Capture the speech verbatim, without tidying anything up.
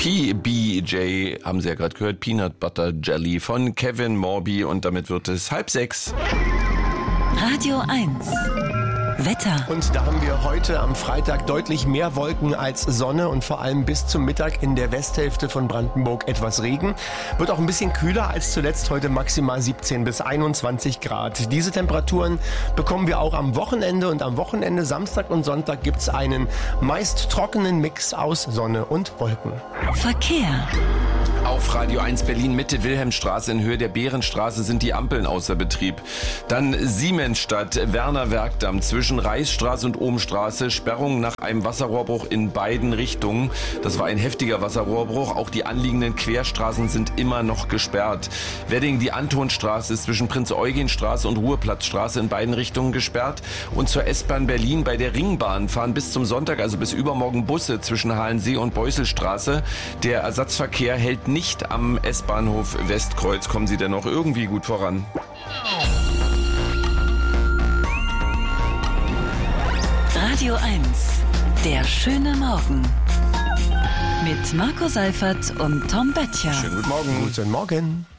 P B J, haben Sie ja gerade gehört, Peanut Butter Jelly von Kevin Morby und damit wird es halb sechs. Radio eins. Wetter. Und da haben wir heute am Freitag deutlich mehr Wolken als Sonne und vor allem bis zum Mittag in der Westhälfte von Brandenburg etwas Regen. Wird auch ein bisschen kühler als zuletzt, heute maximal siebzehn bis einundzwanzig Grad. Diese Temperaturen bekommen wir auch am Wochenende und am Wochenende, Samstag und Sonntag, gibt's einen meist trockenen Mix aus Sonne und Wolken. Verkehr. Auf Radio eins Berlin Mitte Wilhelmstraße in Höhe der Bärenstraße sind die Ampeln außer Betrieb. Dann Siemensstadt, Werner Werkdamm zwischen Reichsstraße und Ohmstraße, Sperrung nach einem Wasserrohrbruch in beiden Richtungen. Das war ein heftiger Wasserrohrbruch. Auch die anliegenden Querstraßen sind immer noch gesperrt. Wedding, die Antonstraße ist zwischen Prinz-Eugen-Straße und Ruhrplatzstraße in beiden Richtungen gesperrt. Und zur S-Bahn Berlin bei der Ringbahn fahren bis zum Sonntag, also bis übermorgen, Busse zwischen Halensee und Beuselstraße. Der Ersatzverkehr hält nicht am S-Bahnhof Westkreuz. Kommen Sie denn noch irgendwie gut voran? Radio eins. Der schöne Morgen. Mit Marco Seifert und Tom Böttcher. Schönen guten Morgen. Guten Morgen.